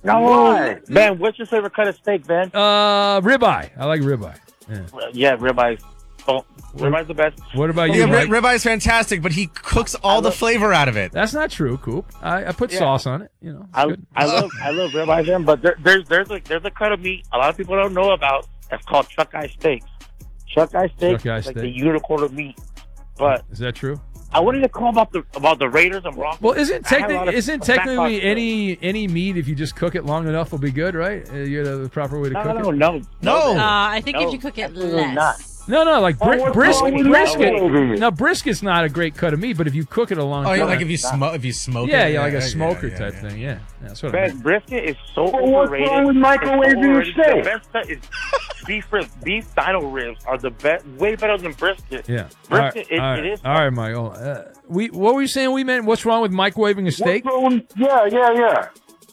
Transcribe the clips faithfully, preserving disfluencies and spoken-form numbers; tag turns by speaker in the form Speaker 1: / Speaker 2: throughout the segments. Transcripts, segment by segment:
Speaker 1: No,
Speaker 2: Why?
Speaker 1: Ben, what's your favorite cut of steak, Ben?
Speaker 3: Uh, ribeye. I like ribeye. Yeah,
Speaker 1: yeah ribeye. Oh, ribeye's the best.
Speaker 3: What about
Speaker 4: yeah,
Speaker 3: you,
Speaker 4: ri-
Speaker 3: Mike?
Speaker 4: Ribeye's fantastic, but he cooks all the flavor out of it.
Speaker 3: That's not true, Coop. I, I put
Speaker 1: Yeah.
Speaker 3: sauce on it. You know,
Speaker 1: I,
Speaker 3: good.
Speaker 1: I love I love ribeye, Ben, but there, there's there's a there's a cut of meat a lot of people don't know about. That's called chuck eye steaks. Chuck eye steak
Speaker 3: Chuck eye
Speaker 1: is like
Speaker 3: steak.
Speaker 1: the unicorn of meat. But
Speaker 3: Is that true?
Speaker 1: I wanted to call about the about the Raiders and Broncos.
Speaker 3: Well, isn't
Speaker 1: I had a lot
Speaker 3: technically
Speaker 1: of
Speaker 3: isn't
Speaker 1: background
Speaker 3: technically
Speaker 1: stories.
Speaker 3: any any meat if you just cook it long enough will be good, right? Uh, you know the proper way to
Speaker 1: No,
Speaker 3: cook
Speaker 1: no,
Speaker 3: it.
Speaker 1: no, no,
Speaker 4: No.
Speaker 1: Ben.
Speaker 5: Uh, I think
Speaker 1: No,
Speaker 5: if you cook it
Speaker 1: absolutely
Speaker 5: less.
Speaker 1: not.
Speaker 3: No, no, like bri-
Speaker 2: Oh, what's
Speaker 3: brisket.
Speaker 2: wrong with
Speaker 3: Brisket.
Speaker 2: microwaving it?
Speaker 3: No, brisket's not a great cut of meat, but if you cook it a long
Speaker 4: Oh,
Speaker 3: time,
Speaker 4: yeah, like if you smoke, if you smoke
Speaker 3: yeah,
Speaker 4: it.
Speaker 3: yeah, like a
Speaker 4: yeah,
Speaker 3: smoker
Speaker 4: yeah,
Speaker 3: type
Speaker 4: yeah.
Speaker 3: thing. Yeah, that's what I
Speaker 1: Ben,
Speaker 3: mean.
Speaker 1: brisket is so
Speaker 2: Well, what's
Speaker 1: overrated.
Speaker 2: wrong with
Speaker 1: It's
Speaker 2: microwaving
Speaker 1: overrated.
Speaker 2: a steak?
Speaker 1: The best cut is beef ribs. Beef dino ribs are the best, way better than brisket.
Speaker 3: Yeah. All right,
Speaker 1: Brisket, it,
Speaker 3: all right,
Speaker 1: it is.
Speaker 3: all right, Michael. Uh, we what were you saying? We meant what's wrong with microwaving a steak?
Speaker 2: What's wrong with- Yeah, yeah, yeah.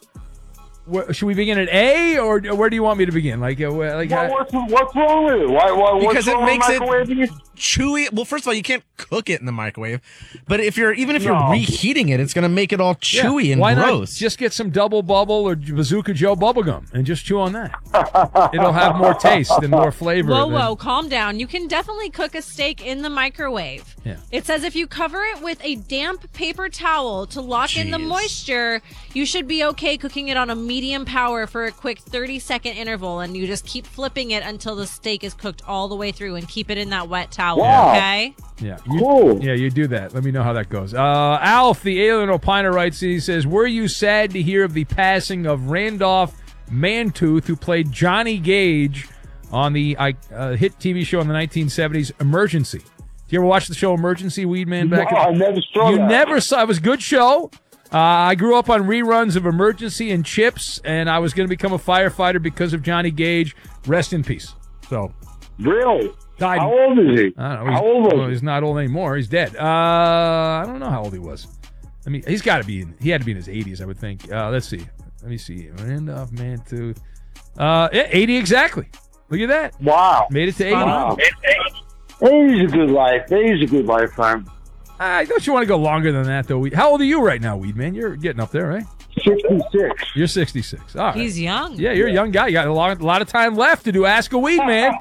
Speaker 3: Where, should we begin at A or where do you want me to begin? Like, uh, where- like,
Speaker 2: What,
Speaker 3: uh,
Speaker 2: what's, what's wrong with it? Why, why, what's
Speaker 4: Because it
Speaker 2: wrong
Speaker 4: makes
Speaker 2: with
Speaker 4: it
Speaker 2: microwaving it?
Speaker 4: chewy. Well, first of all, you can't cook it in the microwave, but if you're even if you're
Speaker 2: No.
Speaker 4: reheating it, it's going to make it all
Speaker 3: yeah,
Speaker 4: chewy and
Speaker 3: why not
Speaker 4: gross.
Speaker 3: just get some Double Bubble or Bazooka Joe bubblegum and just chew on that? It'll have more taste and more flavor.
Speaker 5: Whoa,
Speaker 3: than-
Speaker 5: whoa, calm down. You can definitely cook a steak in the microwave.
Speaker 3: Yeah.
Speaker 5: It says if you cover it with a damp paper towel to lock in the
Speaker 4: Jeez.
Speaker 5: moisture, you should be okay cooking it on a medium power for a quick thirty second interval, and you just keep flipping it until the steak is cooked all the way through and keep it in that wet towel,
Speaker 2: Wow.
Speaker 5: okay?
Speaker 3: Yeah, you,
Speaker 2: Cool.
Speaker 3: yeah, you do that. Let me know how that goes. Uh, Alf, the alien opiner, writes. He says, "Were you sad to hear of the passing of Randolph Mantooth, who played Johnny Gage on the uh, hit T V show in the nineteen seventies, Emergency?" Do you ever watch the show Emergency, Weedman? Back
Speaker 2: No,
Speaker 3: in-
Speaker 2: I never saw
Speaker 3: You
Speaker 2: that.
Speaker 3: never saw. It was a good show. Uh, I grew up on reruns of Emergency and Chips, and I was going to become a firefighter because of Johnny Gage. Rest in peace. So,
Speaker 2: Really?
Speaker 3: died.
Speaker 2: How old is he?
Speaker 3: I don't know.
Speaker 2: How
Speaker 3: He's,
Speaker 2: old was
Speaker 3: well,
Speaker 2: he?
Speaker 3: he's not old anymore. He's dead. Uh, I don't know how old he was. I mean, he's got to be. In, he had to be in his eighties, I would think. Uh, let's see. Let me see. Randolph Mantooth. Uh, yeah, eighty exactly. Look at that.
Speaker 2: Wow.
Speaker 3: Made it to eighty.
Speaker 2: Wow. eighty's a good life. eighty's a good lifetime.
Speaker 3: Uh, don't you want to go longer than that, though? Weed? How old are you right now, Weed Man? You're getting up there, right?
Speaker 2: sixty-six.
Speaker 3: You're sixty-six. All right.
Speaker 5: He's young.
Speaker 3: Yeah, you're a young guy. You got a lot, a lot of time left to do Ask a Weed Man.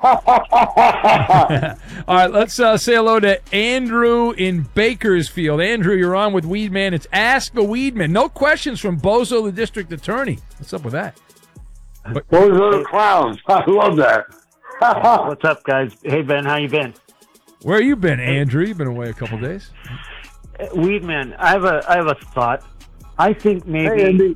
Speaker 3: All right, let's uh, say hello to Andrew in Bakersfield. Andrew, you're on with Weed Man. It's Ask a Weed Man. No questions from Bozo, the district attorney. What's up with that?
Speaker 2: Those are the clowns. I love that.
Speaker 1: What's up, guys? Hey, Ben, how you been?
Speaker 3: Where you been, Andrew? You've been away a couple days.
Speaker 1: Weedman, I have a I have a thought. I think maybe
Speaker 2: Hey, Andy.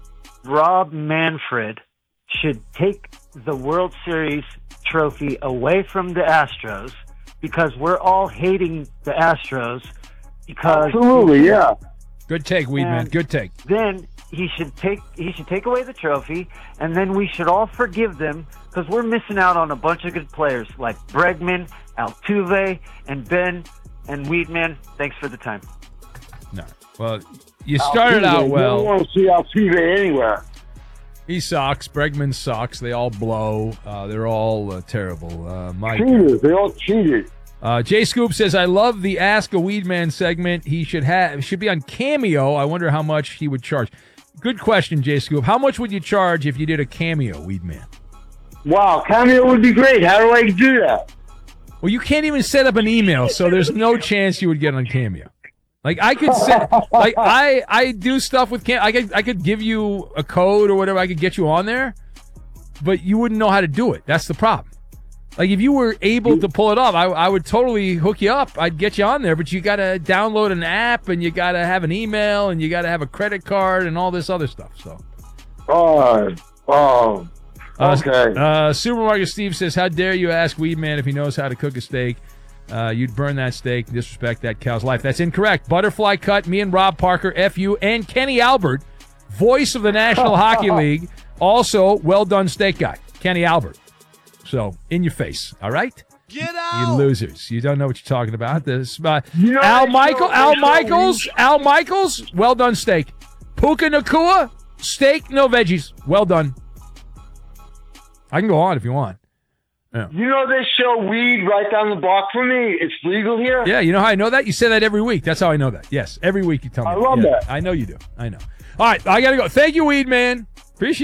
Speaker 1: Rob Manfred should take the World Series trophy away from the Astros because we're all hating the Astros because
Speaker 2: Absolutely, yeah.
Speaker 3: Good take, Weed Man.
Speaker 1: And-
Speaker 3: Good take.
Speaker 1: then he should take he should take away the trophy, and then we should all forgive them because we're missing out on a bunch of good players like Bregman, Altuve, and Ben and Weedman. Thanks for the time.
Speaker 3: No. Well, you started
Speaker 2: Altuve,
Speaker 3: out
Speaker 2: You don't
Speaker 3: well.
Speaker 2: want to see Altuve anywhere.
Speaker 3: He sucks. Bregman sucks. They all blow. Uh, they're all uh, terrible. Uh, Mike.
Speaker 2: Cheaters. They all cheated.
Speaker 3: Uh, Jay Scoop says, "I love the Ask a Weed Man segment. He should have should be on Cameo. I wonder how much he would charge." Good question, Jay Scoop. How much would you charge if you did a Cameo, Weed Man?
Speaker 2: Wow, Cameo would be great. How do I do that?
Speaker 3: Well, you can't even set up an email, so there's no chance you would get on Cameo. Like I could set, like I I do stuff with Cam. I could I could give you a code or whatever. I could get you on there, but you wouldn't know how to do it. That's the problem. Like if you were able to pull it off, I I would totally hook you up. I'd get you on there, but you got to download an app and you got to have an email and you got to have a credit card and all this other stuff. So.
Speaker 2: Oh, oh,
Speaker 3: Uh,
Speaker 2: okay.
Speaker 3: Uh, Supermarket Steve says, "How dare you ask Weed Man if he knows how to cook a steak? Uh, you'd burn that steak and disrespect that cow's life." That's incorrect. Butterfly Cut, me and Rob Parker, F U, and Kenny Albert, voice of the National Hockey League, also well done steak guy, Kenny Albert. So, in your face, all right?
Speaker 4: Get out!
Speaker 3: You losers. You don't know what you're talking about. This, uh,
Speaker 2: You know,
Speaker 3: Al
Speaker 2: they
Speaker 3: Michael,
Speaker 2: show-
Speaker 3: Al
Speaker 2: they show
Speaker 3: Michaels, Al Michaels, well done steak. Puka Nakua, steak, no veggies. Well done. I can go on if you want. Yeah.
Speaker 2: You know they show weed right down the block from me. It's legal here.
Speaker 3: Yeah, you know how I know that? You say that every week. That's how I know that. Yes, every week you tell me.
Speaker 2: I love
Speaker 3: Yeah,
Speaker 2: that.
Speaker 3: I know you do. I know. All right, I got to go. Thank you, Weed Man. Appreciate it.